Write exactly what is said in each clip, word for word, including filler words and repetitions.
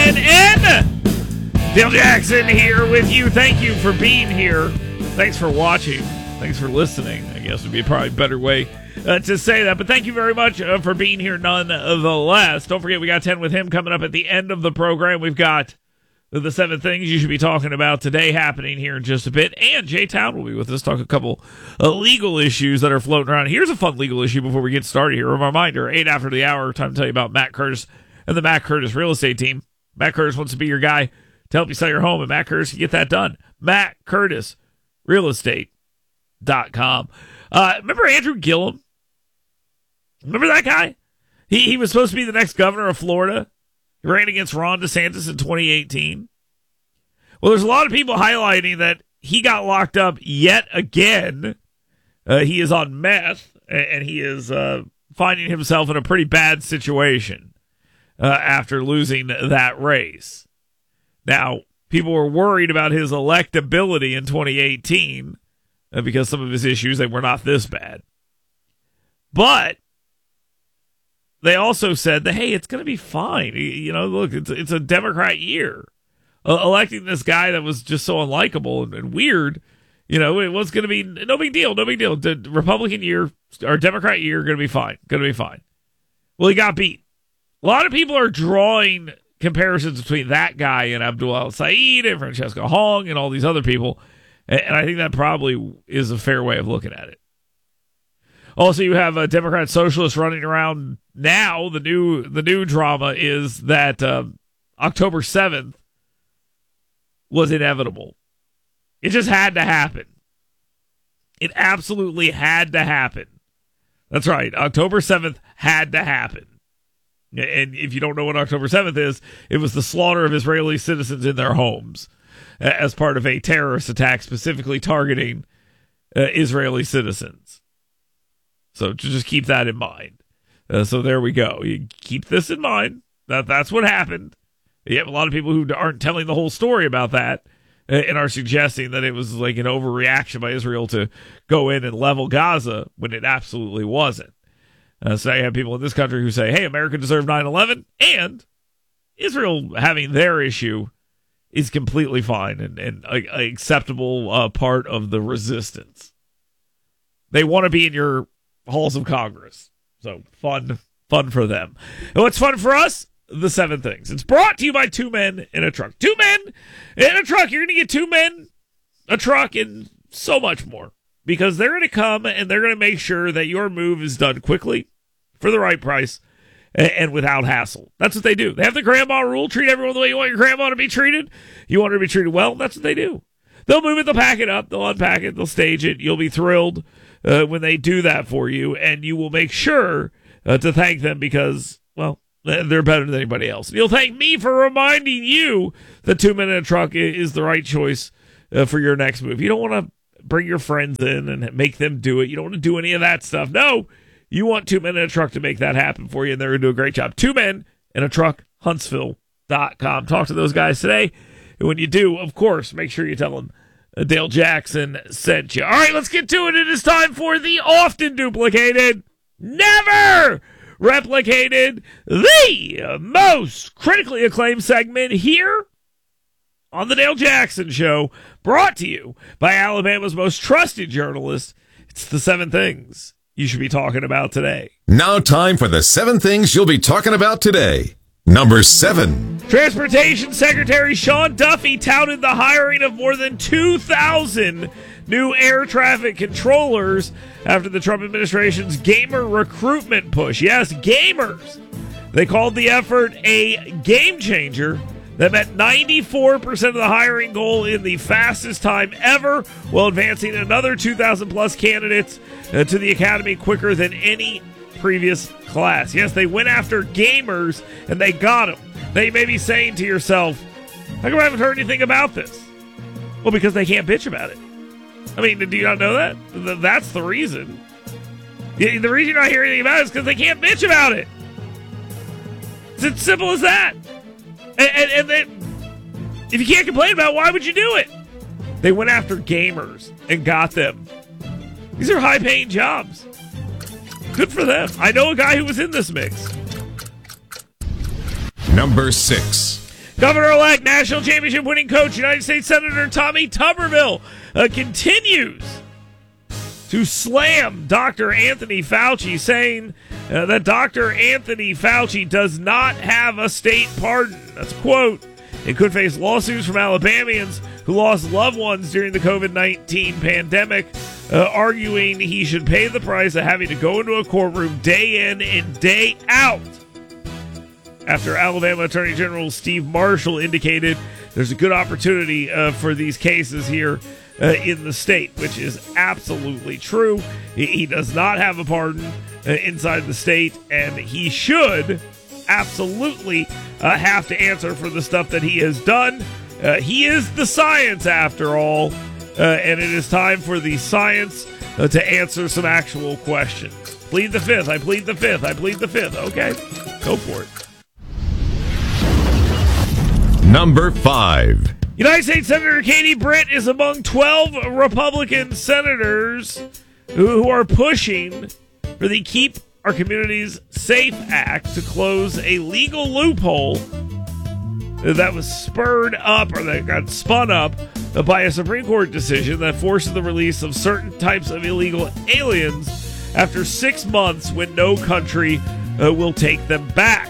Jackson in. Dale Jackson here with you. Thank you for being here. Thanks for watching. Thanks for listening, I guess would be probably a better way uh, to say that. But thank you very much uh, for being here nonetheless. Don't forget, we got ten with him coming up at the end of the program. We've got the seven things you should be talking about today happening here in just a bit. And J-Town will be with us, talk a couple uh, legal issues that are floating around. Here's a fun legal issue before we get started here. A reminder, eight after the hour, time to tell you about Matt Curtis and the Matt Curtis Real Estate Team. Matt Curtis wants to be your guy to help you sell your home, and Matt Curtis can get that done. Matt Curtis Real Estate dot com. Uh, remember Andrew Gillum? Remember that guy? He he was supposed to be the next governor of Florida. He ran against Ron DeSantis in twenty eighteen. Well, there's a lot of people highlighting that he got locked up yet again. Uh, he is on meth, and he is uh, finding himself in a pretty bad situation uh, after losing that race. Now, people were worried about his electability in twenty eighteen uh, because some of his issues, they were not this bad. But they also said that, hey, it's going to be fine. You know, look, it's, it's a Democrat year. Uh, electing this guy that was just so unlikable and, and weird, you know, it was going to be no big deal, no big deal. The Republican year or Democrat year going to be fine, going to be fine. Well, he got beat. A lot of people are drawing comparisons between that guy and Abdul El-Sayed and Francesca Hong and all these other people, and, and I think that probably is a fair way of looking at it. Also, you have a Democrat socialist running around now. The new the new drama is that uh, October seventh was inevitable. It just had to happen. It absolutely had to happen. That's right. October seventh had to happen. And if you don't know what October seventh is, it was the slaughter of Israeli citizens in their homes as part of a terrorist attack specifically targeting uh, Israeli citizens. So just keep that in mind. Uh, so there we go. You keep this in mind. That that's what happened. You have a lot of people who aren't telling the whole story about that uh, and are suggesting that it was like an overreaction by Israel to go in and level Gaza when it absolutely wasn't. Uh, so you have people in this country who say, hey, America deserved nine eleven, and Israel having their issue is completely fine and an acceptable uh, part of the resistance. They want to be in your halls of Congress. So fun, fun for them. And what's fun for us? The seven things. It's brought to you by Two Men in a Truck. Two men in a truck. You're going to get two men, a truck, and so much more. Because they're going to come and they're going to make sure that your move is done quickly, for the right price, and, and without hassle. That's what they do. They have the grandma rule. Treat everyone the way you want your grandma to be treated. You want her to be treated well. That's what they do. They'll move it. They'll pack it up. They'll unpack it. They'll stage it. You'll be thrilled uh, when they do that for you, and you will make sure uh, to thank them because, well, they're better than anybody else. And you'll thank me for reminding you that Two Men in a Truck is the right choice uh, for your next move. You don't want to bring your friends in and make them do it. You don't want to do any of that stuff. No, you want Two Men in a Truck to make that happen for you, and they're going to do a great job. Two Men in a Truck, Huntsville dot com. Talk to those guys today. And when you do, of course, make sure you tell them uh, Dale Jackson sent you. All right, let's get to it. It is time for the often duplicated, never replicated, the most critically acclaimed segment here on the Dale Jackson Show, brought to you by Alabama's most trusted journalist. It's the seven things you should be talking about today. Now time for the seven things you'll be talking about today. Number seven. Transportation Secretary Sean Duffy touted the hiring of more than two thousand new air traffic controllers after the Trump administration's gamer recruitment push. Yes, gamers. They called the effort a game changer that met ninety-four percent of the hiring goal in the fastest time ever, while advancing another two thousand plus candidates uh, to the academy quicker than any previous class. Yes, they went after gamers, and they got them. Now, you may be saying to yourself, how come I haven't heard anything about this? Well, because they can't bitch about it. I mean, do you not know that? That's the reason. The reason you're not hearing anything about it is because they can't bitch about it. It's as simple as that. And, and, and then, if you can't complain about it, why would you do it? They went after gamers and got them. These are high-paying jobs. Good for them. I know a guy who was in this mix. Number six. Governor-elect, national championship winning coach, United States Senator Tommy Tuberville uh, continues to slam Doctor Anthony Fauci, saying uh, that Doctor Anthony Fauci does not have a state pardon. That's a quote. It could face lawsuits from Alabamians who lost loved ones during the covid nineteen pandemic, uh, arguing he should pay the price of having to go into a courtroom day in and day out. After Alabama Attorney General Steve Marshall indicated there's a good opportunity uh, for these cases here uh, in the state, which is absolutely true. He, he does not have a pardon uh, inside the state, and he should absolutely uh, have to answer for the stuff that he has done. Uh, he is the science, after all, uh, and it is time for the science uh, to answer some actual questions. Plead the fifth. I plead the fifth. I plead the fifth. Okay, go for it. Number five. United States Senator Katie Britt is among twelve Republican senators who are pushing for the Keep Our Communities Safe Act to close a legal loophole that was spurred up, or that got spun up, by a Supreme Court decision that forces the release of certain types of illegal aliens after six months when no country uh, will take them back.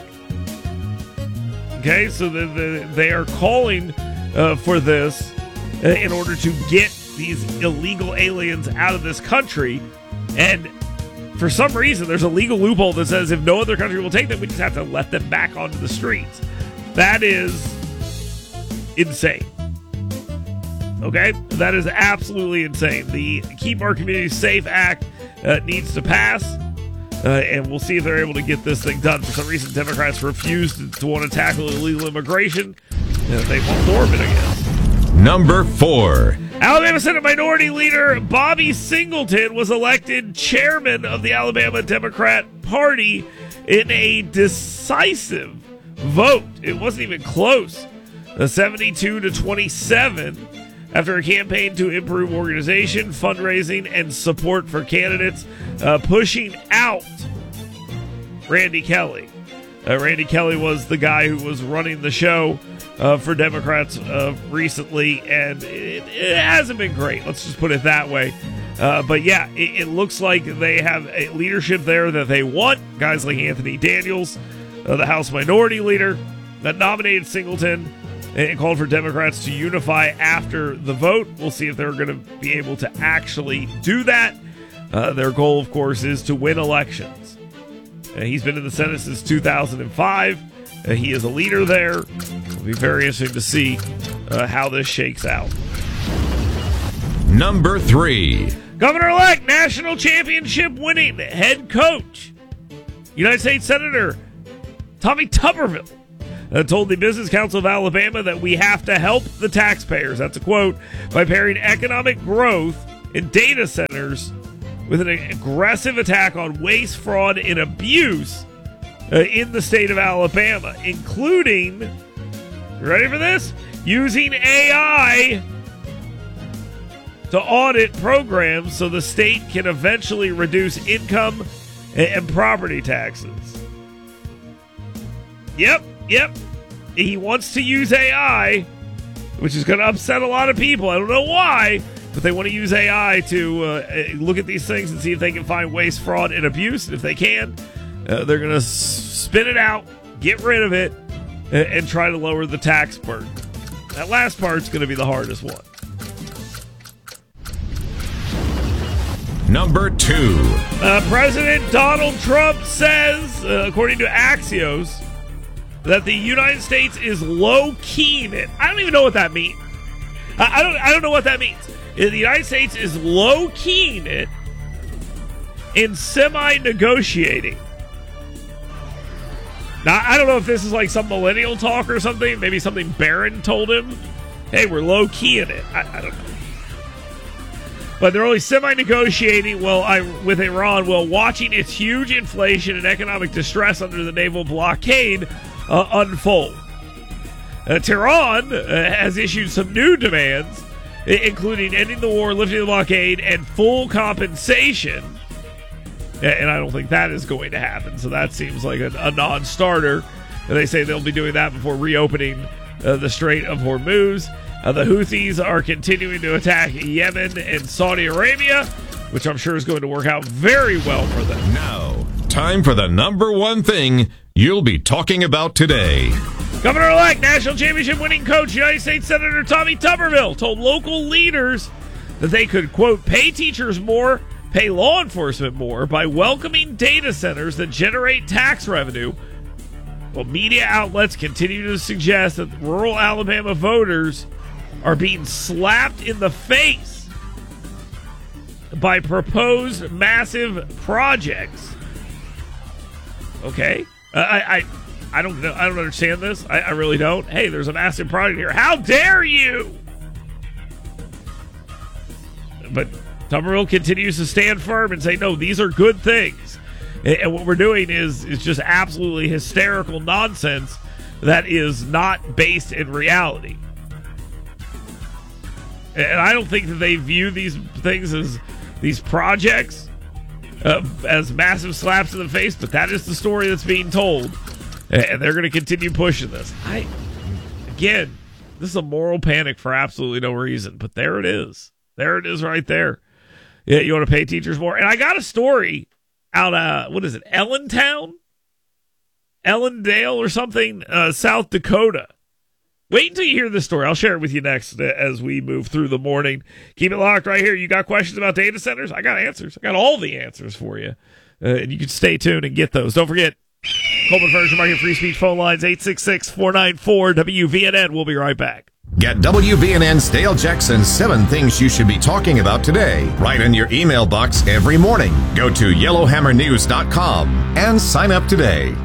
Okay, so the, the, they are calling uh, for this uh, in order to get these illegal aliens out of this country. And for some reason, there's a legal loophole that says if no other country will take them, we just have to let them back onto the streets. That is insane. Okay? That is absolutely insane. The Keep Our Communities Safe Act uh, needs to pass. Uh, and we'll see if they're able to get this thing done. For some reason, Democrats refuse to, to want to tackle illegal immigration. Uh, they want more of it, I guess. Number four. Alabama Senate Minority Leader Bobby Singleton was elected chairman of the Alabama Democrat Party in a decisive vote. It wasn't even close. Uh, seventy-two to twenty-seven. After a campaign to improve organization, fundraising, and support for candidates, uh, pushing out Randy Kelly. Uh, Randy Kelly was the guy who was running the show uh, for Democrats uh, recently, and it, it hasn't been great. Let's just put it that way. Uh, but yeah, it, it looks like they have a leadership there that they want. Guys like Anthony Daniels, uh, the House Minority Leader, that nominated Singleton and called for Democrats to unify after the vote. We'll see if they're going to be able to actually do that. Uh, their goal, of course, is to win elections. Uh, he's been in the Senate since two thousand five. Uh, he is a leader there. It'll be very interesting to see uh, how this shakes out. Number three. Governor-elect, national championship winning head coach, United States Senator Tommy Tuberville, Uh, told the Business Council of Alabama that we have to help the taxpayers, that's a quote, by pairing economic growth in data centers with an aggressive attack on waste, fraud, and abuse uh, in the state of Alabama, including, you ready for this? Using A I to audit programs so the state can eventually reduce income and, and property taxes. Yep. Yep, he wants to use A I, which is going to upset a lot of people. I don't know why, but they want to use A I to uh, look at these things and see if they can find waste, fraud, and abuse. And if they can, uh, they're going to s- spin it out, get rid of it, and, and try to lower the tax burden. That last part's going to be the hardest one. Number two. Uh, President Donald Trump says, uh, according to Axios, that the United States is low-keying it. I don't even know what that means. I, I don't. I don't know what that means. The United States is low-keying it in semi-negotiating. Now, I don't know if this is like some millennial talk or something. Maybe something Barron told him. Hey, we're low-keying it. I, I don't know. But they're only semi-negotiating well, I, with Iran while watching its huge inflation and economic distress under the naval blockade Uh, unfold. Uh, Tehran uh, has issued some new demands, I- including ending the war, lifting the blockade, and full compensation. A- and I don't think that is going to happen, so that seems like a, a non-starter. And they say they'll be doing that before reopening uh, the Strait of Hormuz. Uh, the Houthis are continuing to attack Yemen and Saudi Arabia, which I'm sure is going to work out very well for them. Now, time for the number one thing you'll be talking about today. Governor-elect, national championship winning coach, United States Senator Tommy Tuberville told local leaders that they could, quote, pay teachers more, pay law enforcement more by welcoming data centers that generate tax revenue. Well, media outlets continue to suggest that rural Alabama voters are being slapped in the face by proposed massive projects. Okay, uh, I, I, I don't know. I don't understand this. I, I really don't. Hey, there's a massive project here. How dare you? But Tuberville continues to stand firm and say, no, these are good things. And, and what we're doing is is just absolutely hysterical nonsense that is not based in reality. And I don't think that they view these things as these projects uh, as massive slaps in the face, but that is the story that's being told. And they're going to continue pushing this. I, again, this is a moral panic for absolutely no reason, but there it is. There it is right there. Yeah, you want to pay teachers more? And I got a story out of, what is it, Ellentown? Ellendale or something, uh, South Dakota. Wait until you hear this story. I'll share it with you next as we move through the morning. Keep it locked right here. You got questions about data centers? I got answers. I got all the answers for you. Uh, and you can stay tuned and get those. Don't forget, Coleman Furniture Market Free Speech phone lines, eight six six, four nine four, W V N N. We'll be right back. Get W V N N's Dale Jackson's seven things you should be talking about today right in your email box every morning. Go to yellow hammer news dot com and sign up today.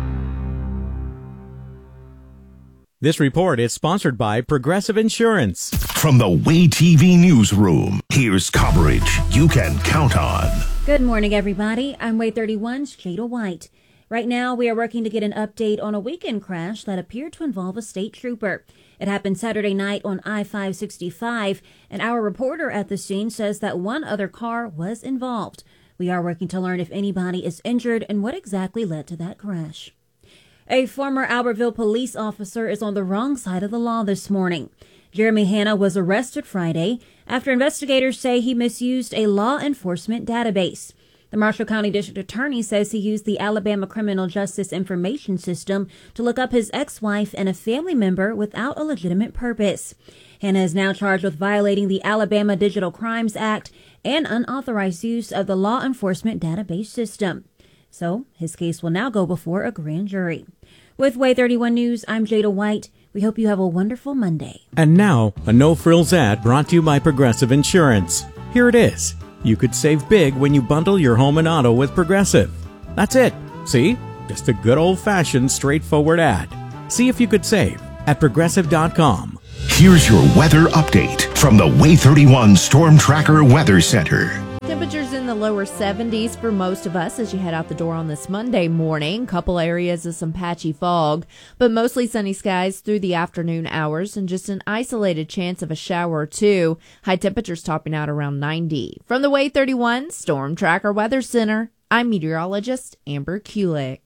This report is sponsored by Progressive Insurance. From the Way T V newsroom, here's coverage you can count on. Good morning, everybody. I'm Way thirty-one's Jada White. Right now, we are working to get an update on a weekend crash that appeared to involve a state trooper. It happened Saturday night on I five sixty-five, and our reporter at the scene says that one other car was involved. We are working to learn if anybody is injured and what exactly led to that crash. A former Albertville police officer is on the wrong side of the law this morning. Jeremy Hanna was arrested Friday after investigators say he misused a law enforcement database. The Marshall County District Attorney says he used the Alabama Criminal Justice Information System to look up his ex-wife and a family member without a legitimate purpose. Hanna is now charged with violating the Alabama Digital Crimes Act and unauthorized use of the law enforcement database system. So his case will now go before a grand jury. With Way thirty-one News, I'm Jada White. We hope you have a wonderful Monday. And now, a no-frills ad brought to you by Progressive Insurance. Here it is. You could save big when you bundle your home and auto with Progressive. That's it. See? Just a good old-fashioned, straightforward ad. See if you could save at progressive dot com. Here's your weather update from the Way thirty-one Storm Tracker Weather Center. Temperatures in the lower seventies for most of us as you head out the door on this Monday morning. Couple areas of some patchy fog, but mostly sunny skies through the afternoon hours and just an isolated chance of a shower or two. High temperatures topping out around ninety. From the Way thirty-one Storm Tracker Weather Center, I'm meteorologist Amber Kulik.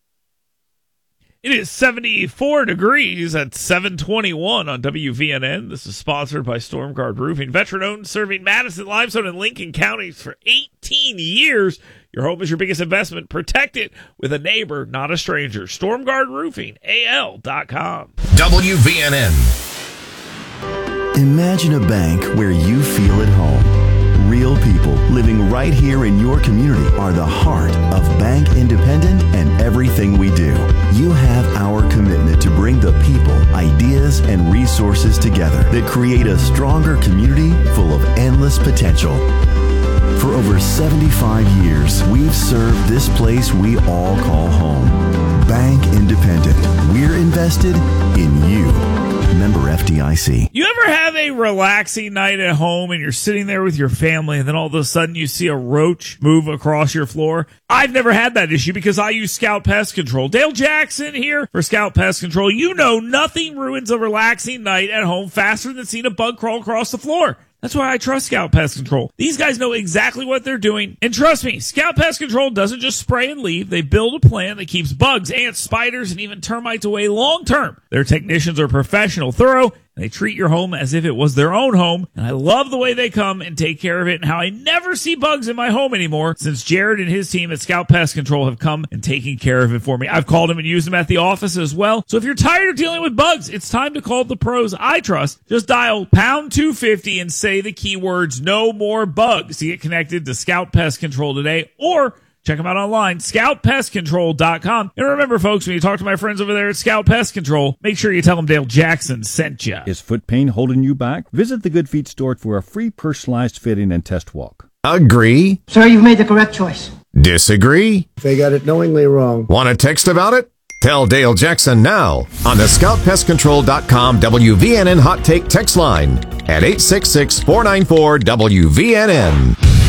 It is seventy-four degrees at seven twenty-one on W V N N. This is sponsored by StormGuard Roofing. Veteran-owned, serving Madison, Limestone, and Lincoln counties for eighteen years. Your home is your biggest investment. Protect it with a neighbor, not a stranger. StormGuard Roofing, A L dot com. W V N N. Imagine a bank where you feel at home. Real people living right here in your community are the heart of Bank Independent and everything we do. You have our commitment to bring the people, ideas, and resources together that create a stronger community full of endless potential. For over seventy-five years, we've served this place we all call home. Bank Independent. We're invested in you. Member F D I C. You ever have a relaxing night at home and you're sitting there with your family and then all of a sudden you see a roach move across your floor? I've never had that issue because I use Scout Pest Control. Dale Jackson here for Scout Pest Control. You know nothing ruins a relaxing night at home faster than seeing a bug crawl across the floor. That's why I trust Scout Pest Control. These guys know exactly what they're doing. And trust me, Scout Pest Control doesn't just spray and leave. They build a plan that keeps bugs, ants, spiders, and even termites away long term. Their technicians are professional, thorough, and they treat your home as if it was their own home. And I love the way they come and take care of it and how I never see bugs in my home anymore since Jared and his team at Scout Pest Control have come and taken care of it for me. I've called them and used them at the office as well. So if you're tired of dealing with bugs, it's time to call the pros I trust. Just dial pound two fifty and say the keywords no more bugs to get connected to Scout Pest Control today, or check them out online, scout pest control dot com. And remember, folks, when you talk to my friends over there at Scout Pest Control, make sure you tell them Dale Jackson sent you. Is foot pain holding you back? Visit the Good Feet store for a free personalized fitting and test walk. Agree? Sir, you've made the correct choice. Disagree? They got it knowingly wrong. Want to text about it? Tell Dale Jackson now on the scout pest control dot com W V N N Hot Take text line at eight six six, four nine four, W V N N.